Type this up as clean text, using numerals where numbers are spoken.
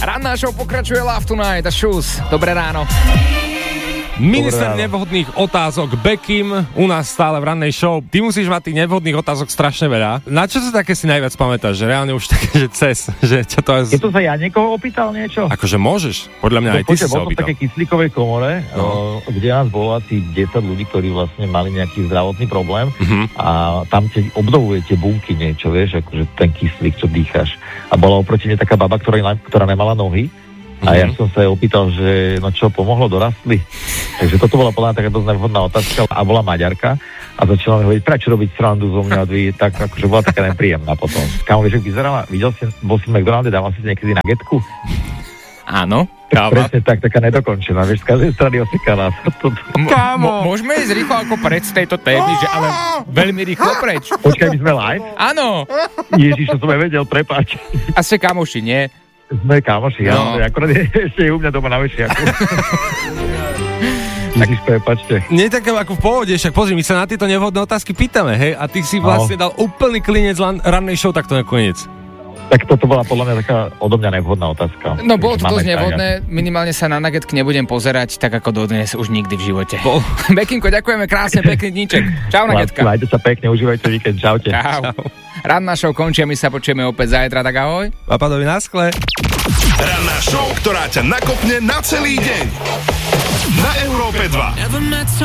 Ranná show pokračuje Love Tonight a Shoes. Dobré ráno. Minister nevhodných otázok Bekim u nás stále v rannej show. Ty musíš mať tých nevhodných otázok strašne veľa. Na čo sa také si najviac pamätáš? Že reálne už také, že cez, že ťa to... Je to sa ja niekoho opýtal niečo? Akože môžeš. Podľa mňa aj ty si sa bol som v opýtal. takej kyslíkovej komore, kde nás bolo asi 10 ľudí, ktorí vlastne mali nejaký zdravotný problém a tam obnovuje tie bunky niečo, vieš, akože ten kyslík, čo dýcháš. A bola oproti mne taká baba, ktorá nemala nohy. A ja som sa jej opýtal, že no čo, pomohlo, dorastli? Takže toto bola podľa mňa taká dosť nevhodná otázka a bola Maďarka a začala mi hovoriť, prečo robiť srandu zo mňa, tak akože bola taká nepríjemná potom. Kámo, vieš, ak vyzerala, bol si v McDonalde, dával si niekedy na getku? Áno. Presne tak, taká nedokončená, vieš, z každej strany osekaná. Kámo! Môžeme ísť rýchlo ako preč z tejto témy, že ale veľmi rýchlo preč. Počkaj, my sme live? Áno. Ježiš, to som aj vedel, prepáč. A ste kamoši, nie? Sme kamoši, no. Akorát ešte je u mňa doma na vešiaku. Ježiš, prepáčte. Nie tak ako v pohode, však pozri, my sa na tieto nevhodné otázky pýtame, hej? A ty si vlastne dal úplný klinec rannej show takto nakoniec. Tak toto bola podľa mňa taká odo mňa nevhodná otázka. No bolo to dosť nevhodné, minimálne sa na nuggetky nebudem pozerať, tak ako dodnes už nikdy v živote. Bekinko, ďakujeme krásne, pekný dníček. Čau, nugetka. Majte sa pekne, užívajte víkend, čaute. Čau. Ranná show končí a my sa počujeme opäť zajtra, tak ahoj. Papadovi na skle. Ranná show, ktorá ťa nakopne na celý deň. Na Európe 2.